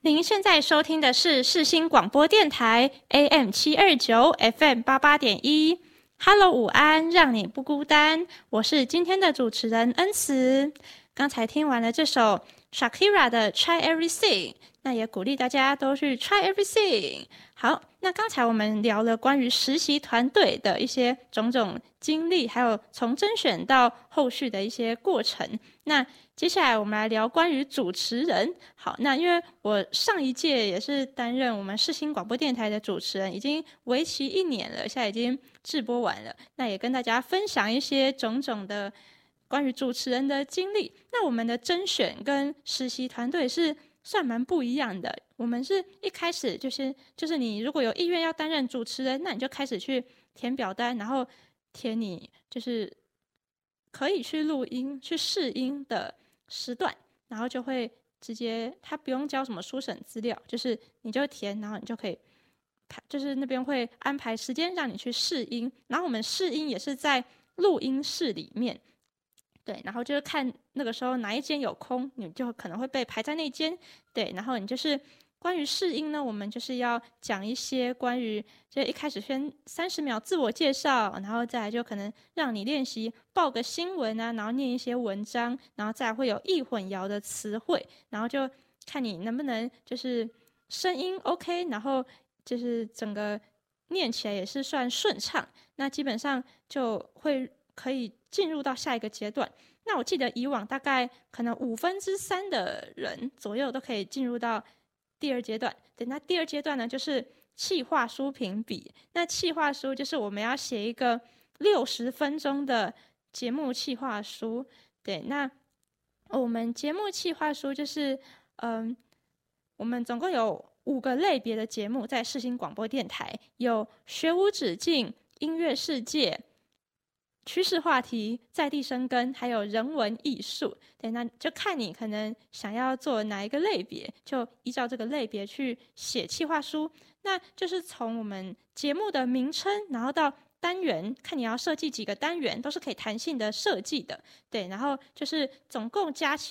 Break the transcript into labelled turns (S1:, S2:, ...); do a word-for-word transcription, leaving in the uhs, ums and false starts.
S1: 您现在收听的是世新广播电台 A M 七二九 F M 八八点一。Hello， 午安，让你不孤单。我是今天的主持人恩慈。刚才听完了这首 Shakira 的 Try Everything， 那也鼓励大家都去 Try Everything。好，那刚才我们聊了关于实习团队的一些种种经历，还有从甄选到后续的一些过程。那接下来我们来聊关于主持人。好，那因为我上一届也是担任我们世新广播电台的主持人，已经为期一年了，现在已经制播完了。那也跟大家分享一些种种的关于主持人的经历。那我们的甄选跟实习团队是算蛮不一样的。我们是一开始就是就是你如果有意愿要担任主持人，那你就开始去填表单，然后填你就是可以去录音、去试音的时段，然后就会直接，他不用交什么书审资料，就是你就填，然后你就可以，就是那边会安排时间让你去试音，然后我们试音也是在录音室里面，对，然后就是看那个时候哪一间有空，你就可能会被排在那间，对，然后你就是关于试音呢，我们就是要讲一些关于，就一开始先三十秒自我介绍，然后再来就可能让你练习报个新闻啊，然后念一些文章，然后再来会有易混淆的词汇，然后就看你能不能就是声音 OK， 然后就是整个念起来也是算顺畅，那基本上就会可以进入到下一个阶段。那我记得以往大概可能五分之三的人左右都可以进入到第二阶段。对，那第二阶段呢，就是企划书评比。那企划书就是我们要写一个六十分钟的节目企划书。对，那我们节目企划书就是，嗯，我们总共有五个类别的节目在世新广播电台，有学无止境、音乐世界、趋势话题、在地生根，还有人文艺术。对，那就看你可能想要做哪一个类别，就依照这个类别去写企划书。那就是从我们节目的名称，然后到单元，看你要设计几个单元，都是可以弹性的设计的。对，然后就是总共加起